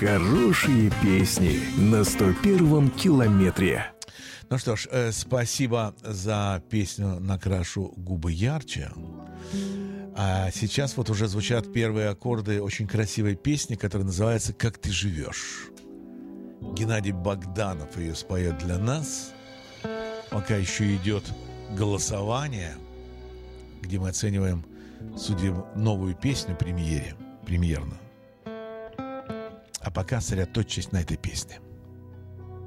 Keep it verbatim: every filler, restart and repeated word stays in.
Хорошие песни на сто первом километре. Ну что ж, э, спасибо за песню «Накрашу губы ярче». А сейчас вот уже звучат первые аккорды очень красивой песни, которая называется «Как ты живешь». Геннадий Богданов ее споет для нас. Пока еще идет голосование, где мы оцениваем, судим новую песню премьере, премьерную. А пока сосредоточьтесь на этой песне.